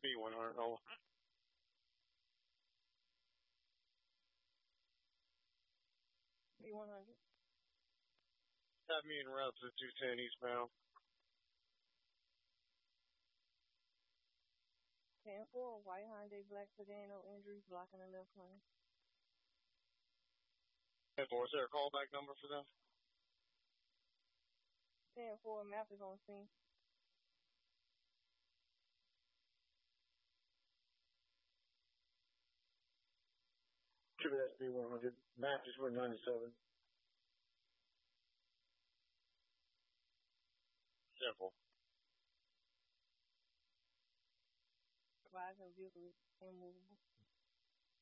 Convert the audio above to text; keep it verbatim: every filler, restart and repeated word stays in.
B one hundred. Oh, B one hundred. have me in route to two ten eastbound. ten four, white Hyundai black sedan, no injuries, blocking the left lane. ten four, is there a callback number for them? ten four, map is on scene. Triple S B one hundred. Matches were ninety-seven. Simple. Advising vehicle immovable.